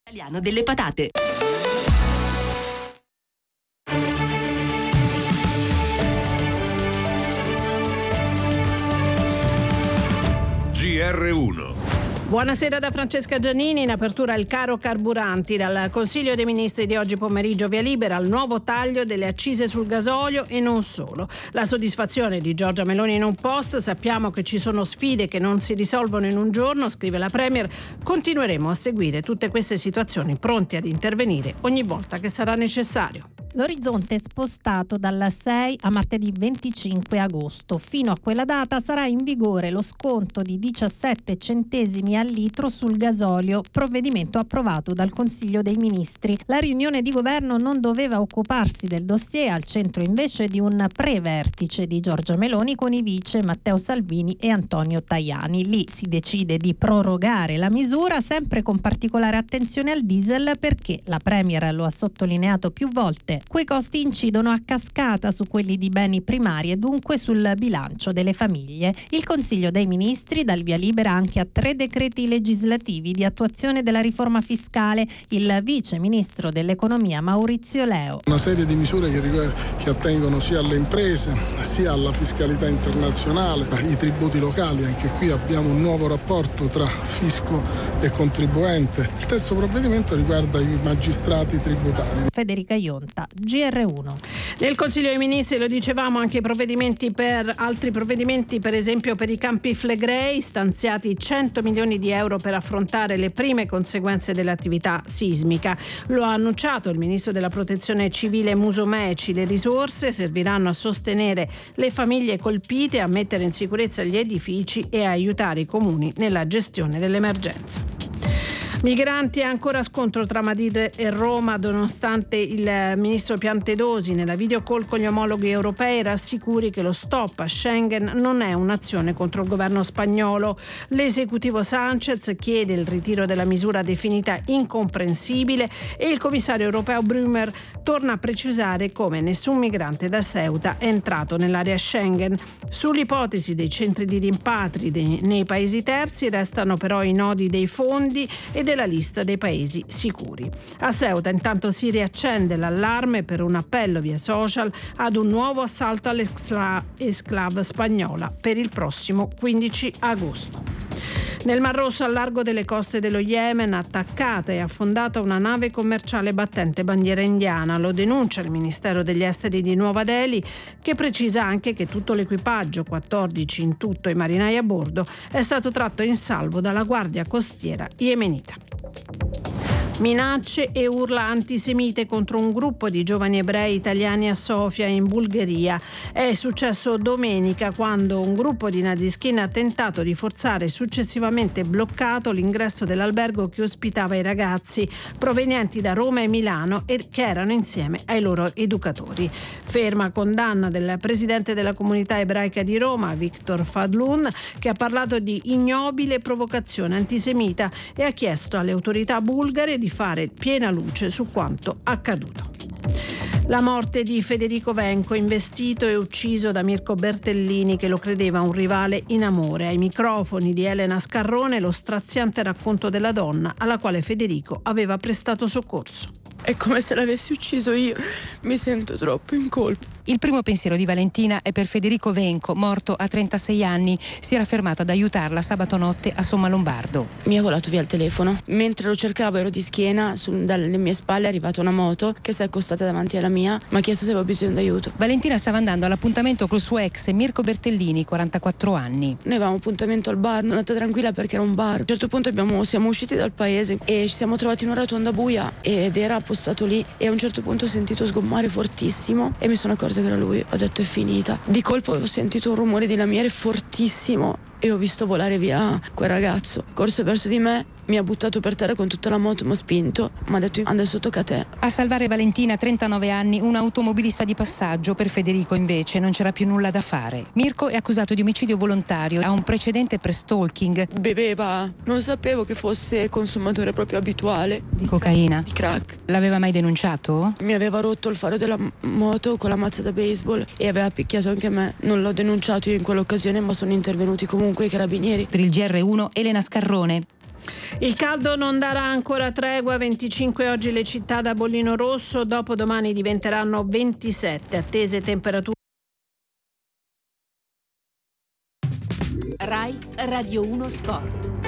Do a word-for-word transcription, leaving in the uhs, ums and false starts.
Italiano delle patate. G R uno. Buonasera da Francesca Giannini. In apertura il caro carburanti. Dal Consiglio dei Ministri di oggi pomeriggio via libera al nuovo taglio delle accise sul gasolio e non solo. La soddisfazione di Giorgia Meloni in un post: sappiamo che ci sono sfide che non si risolvono in un giorno, scrive la Premier. Continueremo a seguire tutte queste situazioni, pronti ad intervenire ogni volta che sarà necessario. L'orizzonte è spostato dal sei a martedì venticinque agosto. Fino a quella data sarà in vigore lo sconto di diciassette centesimi al litro sul gasolio, provvedimento approvato dal Consiglio dei Ministri. La riunione di governo non doveva occuparsi del dossier, al centro invece di un pre-vertice di Giorgia Meloni con i vice Matteo Salvini e Antonio Tajani. Lì si decide di prorogare la misura, sempre con particolare attenzione al diesel, perché la Premier lo ha sottolineato più volte. Quei costi incidono a cascata su quelli di beni primari e dunque sul bilancio delle famiglie. Il Consiglio dei Ministri dà il via libera anche a tre decreti legislativi di attuazione della riforma fiscale. Il vice ministro dell'economia Maurizio Leo. Una serie di misure che, che attengono sia alle imprese sia alla fiscalità internazionale, ai tributi locali. Anche qui abbiamo un nuovo rapporto tra fisco e contribuente. Il terzo provvedimento riguarda i magistrati tributari. Federica Ionta, G R uno. Nel Consiglio dei Ministri, lo dicevamo, anche i provvedimenti per altri provvedimenti, per esempio per i Campi Flegrei, stanziati cento milioni di euro per affrontare le prime conseguenze dell'attività sismica. Lo ha annunciato il ministro della Protezione Civile Musumeci. Le risorse serviranno a sostenere le famiglie colpite, a mettere in sicurezza gli edifici e a aiutare i comuni nella gestione dell'emergenza. Migranti, ancora scontro tra Madrid e Roma, nonostante il ministro Piantedosi nella video call con gli omologhi europei rassicuri che lo stop a Schengen non è un'azione contro il governo spagnolo. L'esecutivo Sánchez chiede il ritiro della misura definita incomprensibile e il commissario europeo Brümmer torna a precisare come nessun migrante da Ceuta è entrato nell'area Schengen. Sull'ipotesi dei centri di rimpatri dei, nei paesi terzi restano però i nodi dei fondi e della lista dei paesi sicuri. A Ceuta intanto si riaccende l'allarme per un appello via social ad un nuovo assalto all'esclave spagnola per il prossimo quindici agosto. Nel Mar Rosso, al largo delle coste dello Yemen, attaccata e affondata una nave commerciale battente bandiera indiana. Lo denuncia il Ministero degli Esteri di Nuova Delhi, che precisa anche che tutto l'equipaggio, quattordici in tutto e marinai a bordo, è stato tratto in salvo dalla Guardia Costiera yemenita. Minacce e urla antisemite contro un gruppo di giovani ebrei italiani a Sofia, in Bulgaria. È successo domenica, quando un gruppo di nazischini ha tentato di forzare e successivamente bloccato l'ingresso dell'albergo che ospitava i ragazzi provenienti da Roma e Milano e che erano insieme ai loro educatori. Ferma condanna del presidente della comunità ebraica di Roma, Victor Fadlun, che ha parlato di ignobile provocazione antisemita e ha chiesto alle autorità bulgare di fare piena luce su quanto accaduto. La morte di Federico Venco, investito e ucciso da Mirko Bertellini, che lo credeva un rivale in amore. Ai microfoni di Elena Scarrone lo straziante racconto della donna alla quale Federico aveva prestato soccorso. È come se l'avessi ucciso io, mi sento troppo in colpa. Il primo pensiero di Valentina è per Federico Venco, morto a trentasei anni. Si era fermato ad aiutarla sabato notte a Sommalombardo. Mi ha volato via il telefono. Mentre lo cercavo ero di schiena, su, dalle mie spalle è arrivata una moto che si è accostata davanti alla mia, mi ha chiesto se avevo bisogno d'aiuto. Valentina stava andando all'appuntamento col suo ex Mirko Bertellini, quarantaquattro anni. Noi avevamo appuntamento al bar, non andata tranquilla perché era un bar. A un certo punto abbiamo, siamo usciti dal paese e ci siamo trovati in una rotonda buia ed era appostato lì, e a un certo punto ho sentito sgommare fortissimo e mi sono accorta che era lui. Ho detto è finita. Di colpo ho sentito un rumore di lamiere fortissimo e ho visto volare via quel ragazzo. Corso verso di me, mi ha buttato per terra con tutta la moto, mi ha spinto, mi ha detto adesso tocca a te. A salvare Valentina, trentanove anni, un automobilista di passaggio. Per Federico invece non c'era più nulla da fare. Mirko è accusato di omicidio volontario, ha un precedente per stalking. Beveva, non sapevo che fosse consumatore proprio abituale. Di cocaina? Di crack. L'aveva mai denunciato? Mi aveva rotto il faro della moto con la mazza da baseball e aveva picchiato anche me. Non l'ho denunciato io in quell'occasione, ma sono intervenuti comunque i carabinieri. Per il G R uno, Elena Scarrone. Il caldo non darà ancora tregua, venticinque oggi le città da bollino rosso, dopo domani diventeranno ventisette, attese temperature. Rai Radio uno Sport.